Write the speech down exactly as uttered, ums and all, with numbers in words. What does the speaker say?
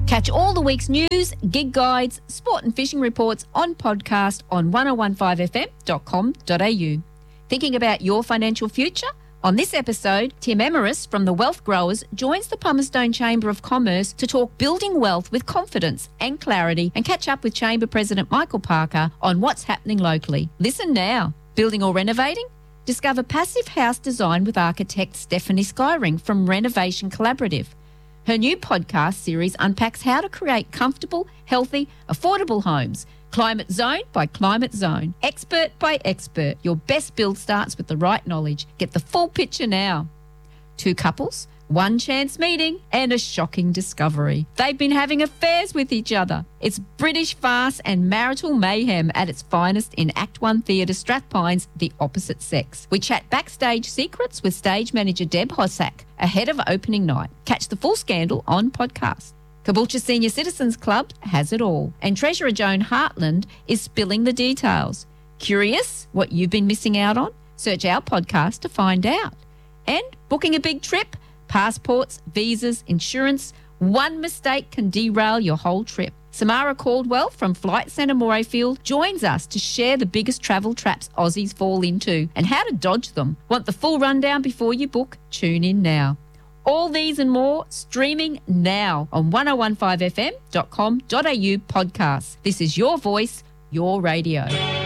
Catch all the week's news, gig guides, sport and fishing reports on podcast on ten fifteen f m dot com dot a u. Thinking about your financial future? On this episode, Tim Emeris from the Wealth Growers joins the Palmerston Chamber of Commerce to talk building wealth with confidence and clarity and catch up with Chamber President Michael Parker on what's happening locally. Listen now. Building or renovating? Discover passive house design with architect Stephanie Skyring from Renovation Collaborative. Her new podcast series unpacks how to create comfortable, healthy, affordable homes. Climate Zone by Climate Zone. Expert by expert. Your best build starts with the right knowledge. Get the full picture now. Two couples, one chance meeting, and a shocking discovery. They've been having affairs with each other. It's British farce and marital mayhem at its finest in Act One Theatre Strathpines, The Opposite Sex. We chat backstage secrets with stage manager Deb Hossack ahead of opening night. Catch the full scandal on podcast. Caboolture Senior Citizens Club has it all, and Treasurer Joan Hartland is spilling the details. Curious what you've been missing out on? Search our podcast to find out. And booking a big trip? Passports, visas, insurance. One mistake can derail your whole trip. Samara Caldwell from Flight Centre Morayfield joins us to share the biggest travel traps Aussies fall into and how to dodge them. Want the full rundown before you book? Tune in now. All these and more streaming now on ten fifteen f m dot com dot a u podcasts. This is your voice, your radio.